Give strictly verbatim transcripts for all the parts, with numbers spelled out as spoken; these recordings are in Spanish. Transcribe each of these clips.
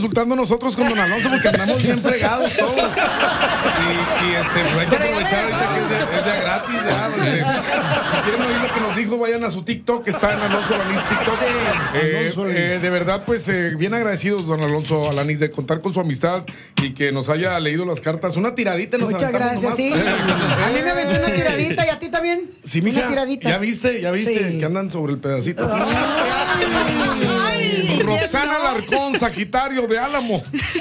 resultando nosotros con don Alonso porque andamos bien fregados todos. Y, y este, pues hay que aprovechar ahorita que es de, es de gratis. Ya, pues, eh, si quieren oír lo que nos dijo, vayan a su TikTok, que está en Alonso Alanís TikTok. Eh, Alonso eh, de verdad, pues eh, bien agradecidos, don Alonso Alanís, de contar con su amistad y que nos haya leído las cartas. Una tiradita nos Muchas aventamos gracias, sí. A mí me aventó una tiradita y a ti también. Sí, una mija, tiradita. ya viste, ya viste Sí. que andan sobre el pedacito. Ay, Roxana Alarcón, Sagitario de Álamo.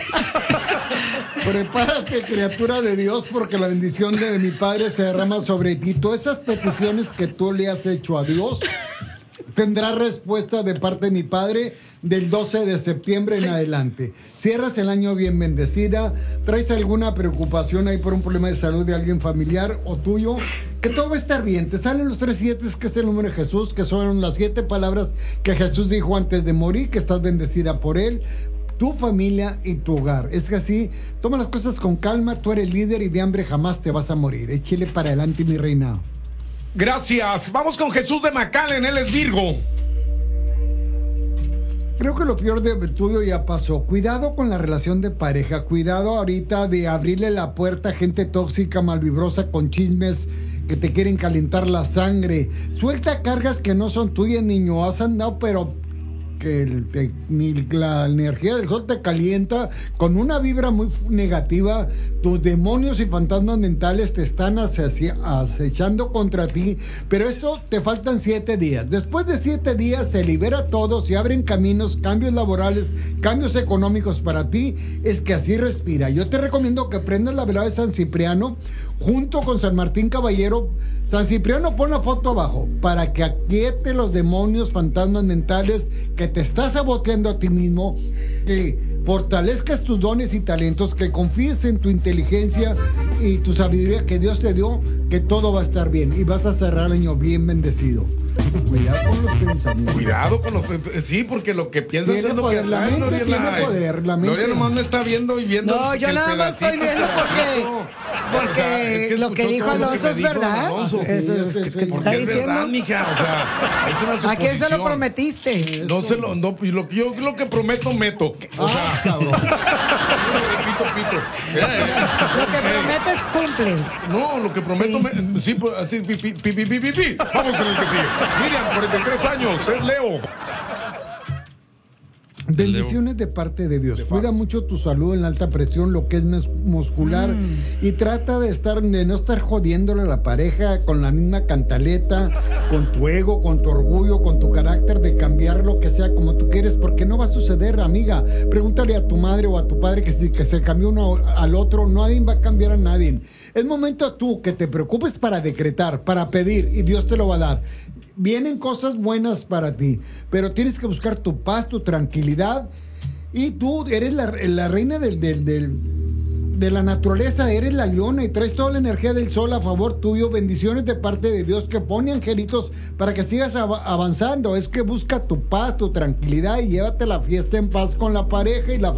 Prepárate, criatura de Dios, porque la bendición de mi Padre se derrama sobre ti. Todas esas peticiones que tú le has hecho a Dios tendrá respuesta de parte de mi Padre del doce de septiembre en adelante. Cierras el año bien bendecida. ¿Traes alguna preocupación ahí por un problema de salud de alguien familiar o tuyo? Que todo va a estar bien. Te salen los tres siete, que es el número de Jesús, que son las siete palabras que Jesús dijo antes de morir, que estás bendecida por Él, tu familia y tu hogar. Es que así, toma las cosas con calma. Tú eres líder y de hambre jamás te vas a morir. Échale para adelante, mi reina. Gracias. Vamos con Jesús de McAllen, él es Virgo. Creo que lo peor de tuyo ya pasó. Cuidado con la relación de pareja. Cuidado ahorita de abrirle la puerta a gente tóxica, malvibrosa, con chismes que te quieren calentar la sangre. Suelta cargas que no son tuyas, niño. Has andado, pero que el, te, ni la energía del sol te calienta con una vibra muy negativa. Tus demonios y fantasmas mentales te están asecia, acechando contra ti, pero esto te faltan siete días. Después de siete días se libera todo, se abren caminos, cambios laborales, cambios económicos para ti. Es que así respira. Yo te recomiendo que prendas la velada de San Cipriano junto con San Martín Caballero. San Cipriano, pon la foto abajo para que aquiete los demonios, fantasmas mentales que te estás saboteando a ti mismo, que fortalezcas tus dones y talentos, que confíes en tu inteligencia y tu sabiduría que Dios te dio, que todo va a estar bien y vas a cerrar el año bien bendecido. Cuidado con los pensamientos. Cuidado con los... Sí, porque lo que piensas Tiene es lo poder, que la atraes, mente Gloria. tiene poder, la mente- Gloria nomás me está viendo y viendo. No, yo el nada más estoy pedacito, viendo porque, pedacito. porque O sea, es que lo que escuchó dijo todo lo que Alonso me es dijo verdad. Alonso. Eso es lo Sí, que sí, te sí. está Porque es diciendo. verdad, mija, o sea, es una suposición. ¿A quién se lo prometiste? No se lo, no, y lo que yo lo que prometo, meto. O sea, Ah, cabrón. repito, pito. Lo que prometes, cumples. No, lo que prometo, Sí. me, sí, pues así, pi, pi, pi, pi, pi, pi, pi. Vamos con el que sigue. Miriam, cuarenta y tres años, es Leo. Bendiciones de parte de Dios. Cuida mucho tu salud en la alta presión, lo que es mes- muscular, Mm. y trata de estar, de no estar jodiéndole a la pareja con la misma cantaleta, con tu ego, con tu orgullo, con tu carácter, de cambiar lo que sea como tú quieres, porque no va a suceder, amiga. Pregúntale a tu madre o a tu padre que si que se cambió uno al otro, nadie va a cambiar a nadie. Es momento tú que te preocupes para decretar, para pedir, y Dios te lo va a dar. Vienen cosas buenas para ti, pero tienes que buscar tu paz, tu tranquilidad, y tú eres la, la reina del, del, del, de la naturaleza, eres la leona y traes toda la energía del sol a favor tuyo. Bendiciones de parte de Dios que pone angelitos para que sigas av- avanzando. Es que busca tu paz, tu tranquilidad y llévate la fiesta en paz con la pareja y la